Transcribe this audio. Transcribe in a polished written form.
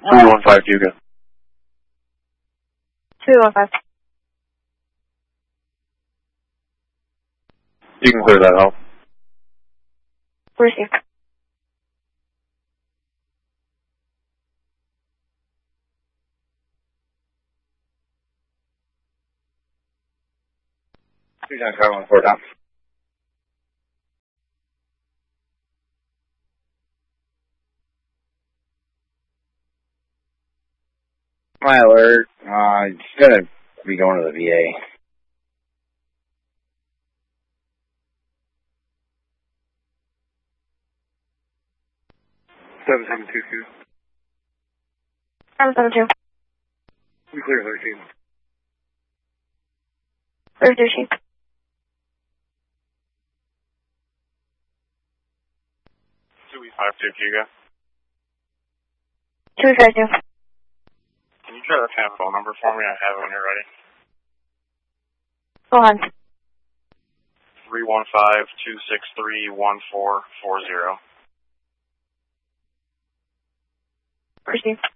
315 Hugo. 315. You can clear that out. Received. Two times car 1 4 down. My alert. It's gonna be going to the VA. Seven 722. 772. We clear 13. Where's your sheep? We 52 Hugo. 252. Can you try that phone number for me? I have it when you're ready. Go on. 315-263-1440. Received.